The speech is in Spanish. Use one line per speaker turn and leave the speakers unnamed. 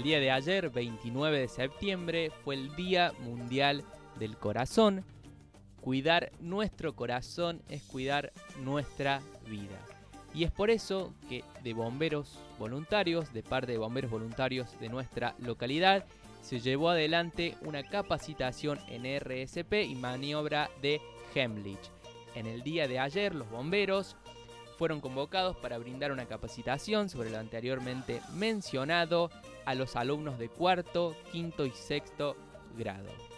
el día de ayer, 29 de septiembre, fue el Día Mundial del Corazón. Cuidar nuestro corazón es cuidar nuestra vida. Y es por eso que de bomberos voluntarios, de parte de bomberos voluntarios de nuestra localidad, se llevó adelante una capacitación en RSP y maniobra de Heimlich. En el día de ayer, los bomberos fueron convocados para brindar una capacitación sobre lo anteriormente mencionado a los alumnos de cuarto, quinto y sexto grado.